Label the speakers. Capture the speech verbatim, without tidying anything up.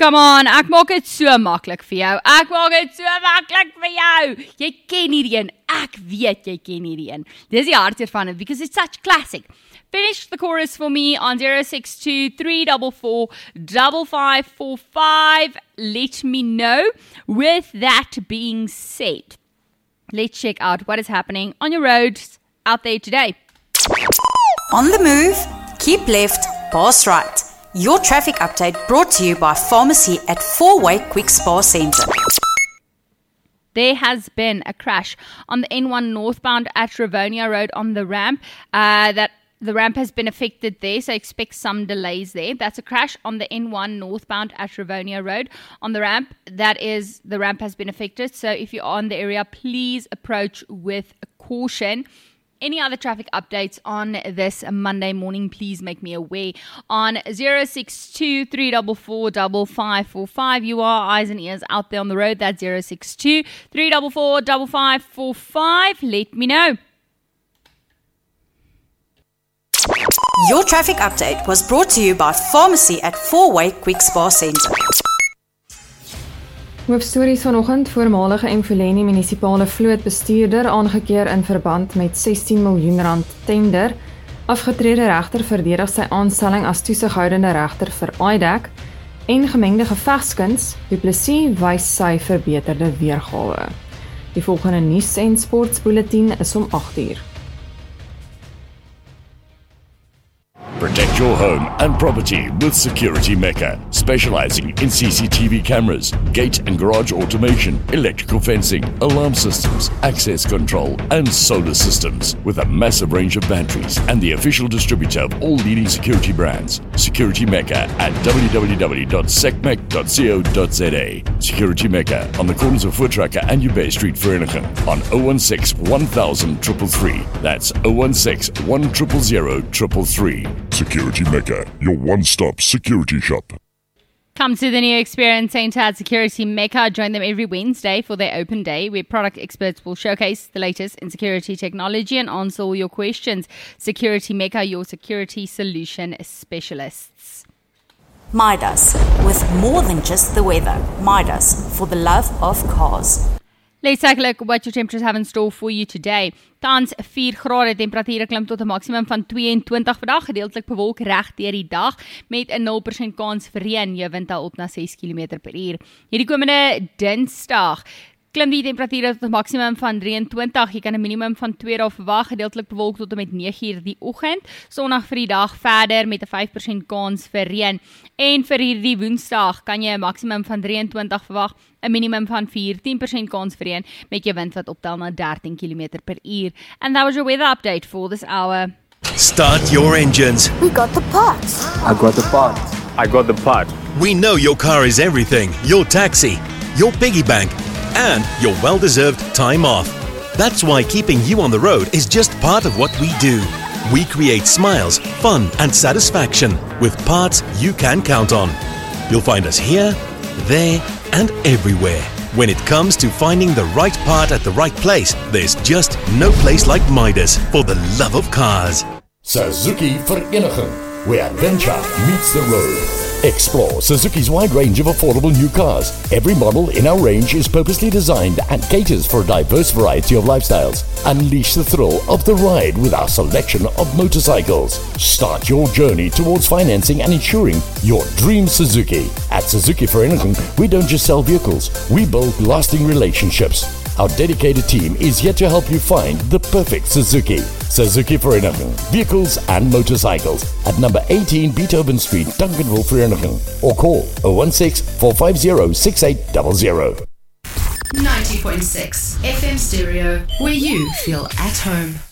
Speaker 1: come on, ek maak dit so maklik vir jou. Ek maak dit so maklik vir jou. Jy ken hierdie een. Ek weet jy ken hierdie een. Dis die hartseer van dit, because it's such classic. Finish the chorus for me on zero six two three four four five five four five. Let me know. With that being said, let's check out what is happening on your roads out there today.
Speaker 2: On the move, keep left, pass right. Your traffic update brought to you by Pharmacy at Four-Way Quick Spa Centre.
Speaker 1: There has been a crash on the N one northbound at Rivonia Road on the ramp. Uh, that the ramp has been affected there, so expect some delays there. That's a crash on the N one northbound at Rivonia Road on the ramp. That is, the ramp has been affected, so if you're on the area, please approach with caution. Any other traffic updates on this Monday morning, please make me aware on zero six two three four four five five four five. You are eyes and ears out there on the road. That's zero six two three four four five five four five. Let me know.
Speaker 2: Your traffic update was brought to you by Pharmacy at Four-Way Quick Spa Centre.
Speaker 3: Hoofstories vanoggend: voormalige Mfuleni munisipale vlootbestuurder aangekeer in verband met sestien miljoen rand tender. Afgetrede regter verdedig sy aanstelling as toesighoudende regter vir I D A C. En gemengde gevegskuns, Du Plessis wys sy verbeterde weergawe. Die volgende nuus en sportsbulletin is om agt uur.
Speaker 4: Protect your home and property with Security Mecca, specializing in C C T V cameras, gate and garage automation, electrical fencing, alarm systems, access control, and solar systems, with a massive range of batteries and the official distributor of all leading security brands. Security Mecca at w w w dot secmec dot co dot za. Security Mecca on the corners of Voortrekker and Ubey Street, Vereniging, on zero one six one thousand three three three. That's zero one six one zero zero zero three three.
Speaker 5: Security Mecca, your one-stop security shop.
Speaker 1: Come to the new Experience Centre at Security Mecca. Join them every Wednesday for their open day, where product experts will showcase the latest in security technology and answer all your questions. Security Mecca, your security solution specialists.
Speaker 2: Midas, with more than just the weather. Midas, for the love of cars.
Speaker 1: Let's take a look at what your temperatures have in store for you today. Tans vier grade, temperature klim tot 'n maksimum van tweeëntwintig vandag, gedeeltelik bewolk reg deur die dag met 'n nul persent kans vir reën. Jou wind op na ses kilometer per uur. Hierdie komende Dinsdag klim die temperature tot 'n maksimum van drieëntwintig. Jy kan 'n minimum van twee dae verwag, gedeeltelik bewolk tot en met nege uur die oggend. Sondag vir die dag verder met 'n vyf persent kans vir reën. En vir hierdie Woensdag kan jy 'n maksimum van drieëntwintig verwag, 'n minimum van veertien persent kans vir reën met jou wind wat optel na dertien kilometer per uur. And that was your weather update for this hour.
Speaker 6: Start your engines.
Speaker 7: We got the parts.
Speaker 8: I got the part. I got the part.
Speaker 6: We know your car is everything. Your taxi, your piggy bank, and your well-deserved time off. That's why keeping you on the road is just part of what we do. We create smiles, fun, and satisfaction with parts you can count on. You'll find us here, there, and everywhere. When it comes to finding the right part at the right place, there's just no place like Midas for the love of cars.
Speaker 4: Suzuki Vereniging, where adventure meets the road. Explore Suzuki's wide range of affordable new cars. Every model in our range is purposely designed and caters for a diverse variety of lifestyles. Unleash the thrill of the ride with our selection of motorcycles. Start your journey towards financing and insuring your dream Suzuki. At Suzuki Vereniging, we don't just sell vehicles, we build lasting relationships. Our dedicated team is here to help you find the perfect Suzuki. Suzuki Vereniging, vehicles and motorcycles at number eighteen Beethoven Street, Duncanville, Vereniging, or call zero one six four five zero six eight zero zero.
Speaker 9: ninety point six F M Stereo, where you feel at home.